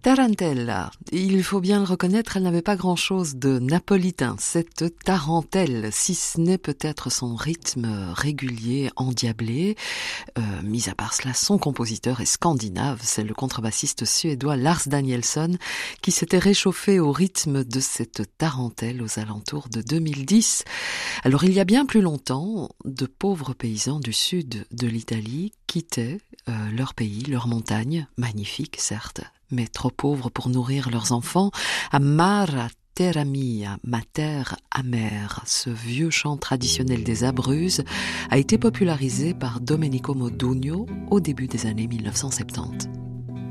Tarantella, il faut bien le reconnaître, elle n'avait pas grand-chose de napolitain, cette tarentelle, si ce n'est peut-être son rythme régulier, endiablé. Mis à part cela, son compositeur est scandinave, c'est le contrebassiste suédois Lars Danielsson qui s'était réchauffé au rythme de cette tarentelle aux alentours de 2010. Alors il y a bien plus longtemps, de pauvres paysans du sud de l'Italie quittaient leur pays, leurs montagnes, magnifiques certes, mais trop pauvres pour nourrir leurs enfants, à Mara Terra mia, ma terre amère. Ce vieux chant traditionnel des Abruzzes a été popularisé par Domenico Modugno au début des années 1970.